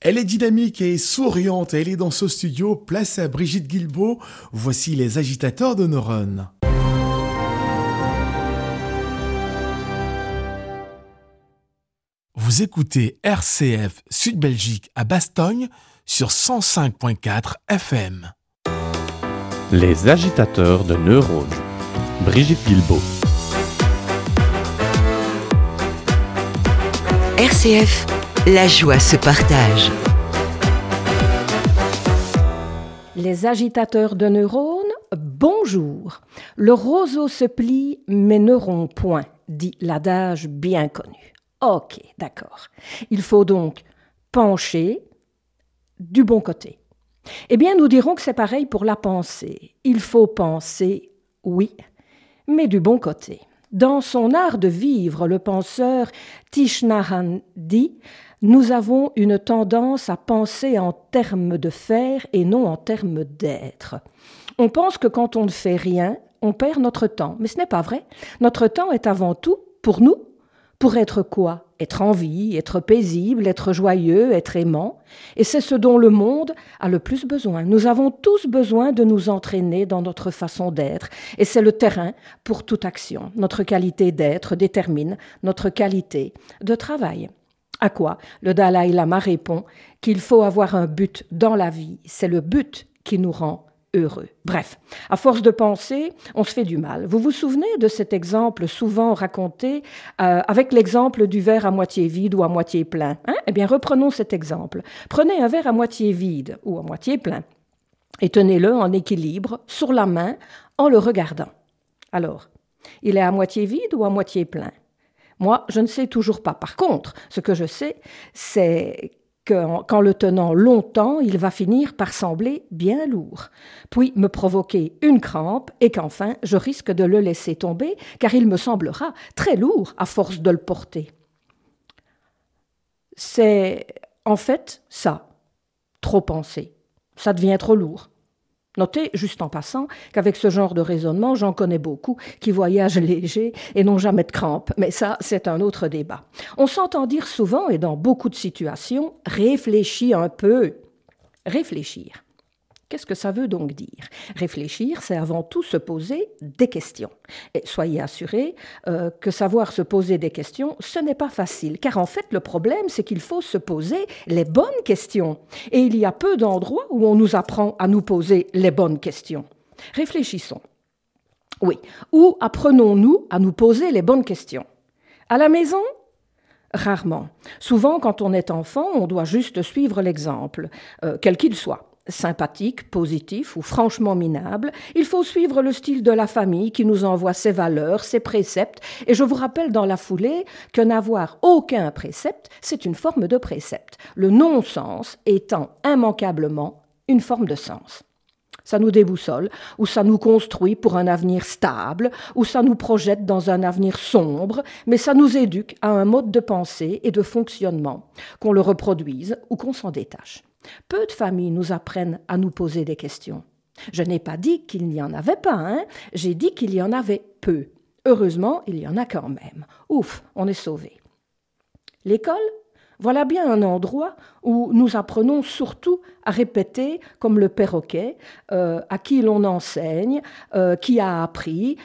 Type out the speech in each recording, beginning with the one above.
Elle est dynamique et souriante. Elle est dans ce studio. Place à Brigitte Guilbeault. Voici les agitateurs de neurones. Vous écoutez RCF Sud-Belgique à Bastogne sur 105.4 FM. Les agitateurs de neurones. Brigitte Guilbeault. RCF, la joie se partage. Les agitateurs de neurones, bonjour. Le roseau se plie, mes neurones point, dit l'adage bien connu. Ok, d'accord. Il faut donc pencher du bon côté. Eh bien, nous dirons que c'est pareil pour la pensée. Il faut penser, oui, mais du bon côté. Dans son art de vivre, le penseur Thich Nhat Hanh dit « Nous avons une tendance à penser en termes de faire et non en termes d'être. » On pense que quand on ne fait rien, on perd notre temps. Mais ce n'est pas vrai. Notre temps est avant tout pour nous. Pour être quoi ? Être en vie, être paisible, être joyeux, être aimant. Et c'est ce dont le monde a le plus besoin. Nous avons tous besoin de nous entraîner dans notre façon d'être. Et c'est le terrain pour toute action. Notre qualité d'être détermine notre qualité de travail. À quoi le Dalai Lama répond qu'il faut avoir un but dans la vie. C'est le but qui nous rend heureux. Bref, à force de penser, on se fait du mal. Vous vous souvenez de cet exemple souvent raconté avec l'exemple du verre à moitié vide ou à moitié plein, hein ? Eh bien, reprenons cet exemple. Prenez un verre à moitié vide ou à moitié plein et tenez-le en équilibre sur la main en le regardant. Alors, il est à moitié vide ou à moitié plein ? Moi, je ne sais toujours pas. Par contre, ce que je sais, c'est qu'en le tenant longtemps, il va finir par sembler bien lourd, puis me provoquer une crampe et qu'enfin, je risque de le laisser tomber, car il me semblera très lourd à force de le porter. C'est en fait ça, trop penser. Ça devient trop lourd. Notez, juste en passant, qu'avec ce genre de raisonnement, j'en connais beaucoup qui voyagent légers et n'ont jamais de crampes. Mais ça, c'est un autre débat. On s'entend dire souvent, et dans beaucoup de situations, « réfléchis un peu ». Réfléchir. Qu'est-ce que ça veut donc dire ? Réfléchir, c'est avant tout se poser des questions. Et soyez assurés que savoir se poser des questions, ce n'est pas facile. Car en fait, le problème, c'est qu'il faut se poser les bonnes questions. Et il y a peu d'endroits où on nous apprend à nous poser les bonnes questions. Réfléchissons. Oui, où apprenons-nous à nous poser les bonnes questions ? À la maison ? Rarement. Souvent, quand on est enfant, on doit juste suivre l'exemple, quel qu'il soit. Sympathique, positif ou franchement minable, il faut suivre le style de la famille qui nous envoie ses valeurs, ses préceptes. Et je vous rappelle dans la foulée que n'avoir aucun précepte, c'est une forme de précepte. Le non-sens étant immanquablement une forme de sens. Ça nous déboussole, ou ça nous construit pour un avenir stable, ou ça nous projette dans un avenir sombre, mais ça nous éduque à un mode de pensée et de fonctionnement, qu'on le reproduise ou qu'on s'en détache. Peu de familles nous apprennent à nous poser des questions. Je n'ai pas dit qu'il n'y en avait pas, hein ? J'ai dit qu'il y en avait peu. Heureusement, il y en a quand même. Ouf, on est sauvés. L'école ? Voilà bien un endroit où nous apprenons surtout à répéter comme le perroquet, à qui l'on enseigne, qui a appris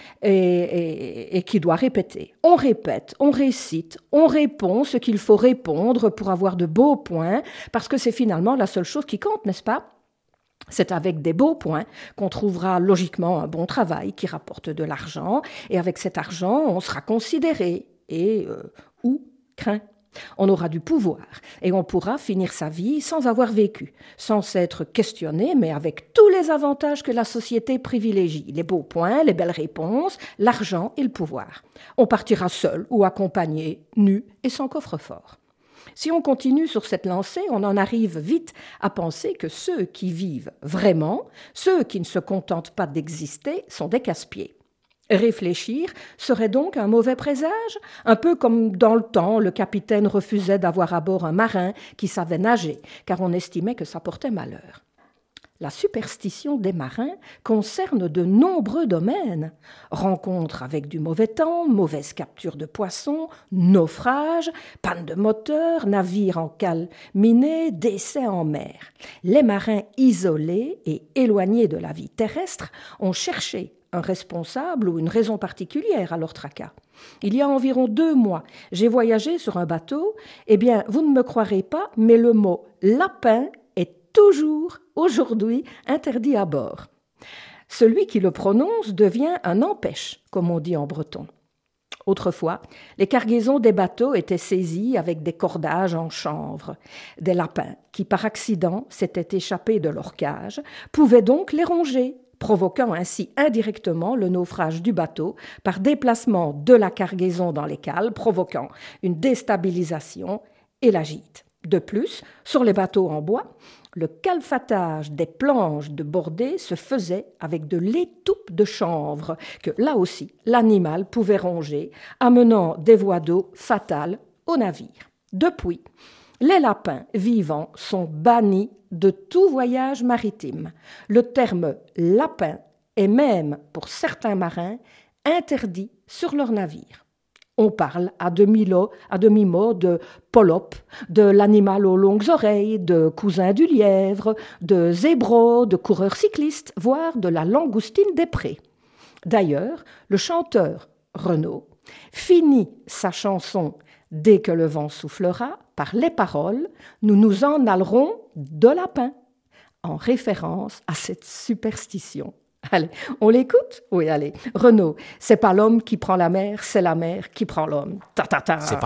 et qui doit répéter. On répète, on récite, on répond ce qu'il faut répondre pour avoir de beaux points, parce que c'est finalement la seule chose qui compte, n'est-ce pas ? C'est avec des beaux points qu'on trouvera logiquement un bon travail qui rapporte de l'argent, et avec cet argent, on sera considéré et ou craint. On aura du pouvoir et on pourra finir sa vie sans avoir vécu, sans s'être questionné, mais avec tous les avantages que la société privilégie, les beaux points, les belles réponses, l'argent et le pouvoir. On partira seul ou accompagné, nu et sans coffre-fort. Si on continue sur cette lancée, on en arrive vite à penser que ceux qui vivent vraiment, ceux qui ne se contentent pas d'exister, sont des casse-pieds. Réfléchir serait donc un mauvais présage, un peu comme dans le temps, le capitaine refusait d'avoir à bord un marin qui savait nager, car on estimait que ça portait malheur. La superstition des marins concerne de nombreux domaines. Rencontres avec du mauvais temps, mauvaise capture de poissons, naufrages, panne de moteur, navires en cale minée, décès en mer. Les marins isolés et éloignés de la vie terrestre ont cherché un responsable ou une raison particulière à leur tracas. Il y a environ 2 mois, j'ai voyagé sur un bateau. Eh bien, vous ne me croirez pas, mais le mot « lapin » est toujours, aujourd'hui, interdit à bord. Celui qui le prononce devient un empêche, comme on dit en breton. Autrefois, les cargaisons des bateaux étaient saisies avec des cordages en chanvre. Des lapins qui, par accident, s'étaient échappés de leur cage, pouvaient donc les ronger, provoquant ainsi indirectement le naufrage du bateau par déplacement de la cargaison dans les cales, provoquant une déstabilisation et la gîte. De plus, sur les bateaux en bois, le calfatage des planches de bordée se faisait avec de l'étoupe de chanvre que, là aussi, l'animal pouvait ronger, amenant des voies d'eau fatales au navire. Depuis, les lapins vivants sont bannis de tout voyage maritime. Le terme « lapin » est même, pour certains marins, interdit sur leur navire. On parle à demi-mot de polope, de l'animal aux longues oreilles, de cousin du lièvre, de zébro, de coureur cycliste, voire de la langoustine des prés. D'ailleurs, le chanteur Renaud finit sa chanson « Dès que le vent soufflera » par les paroles « Nous nous en allerons de lapin » en référence à cette superstition. Allez, on l'écoute ? Oui, allez. Renaud, c'est pas l'homme qui prend la mer, c'est la mer qui prend l'homme. Ta ta ta.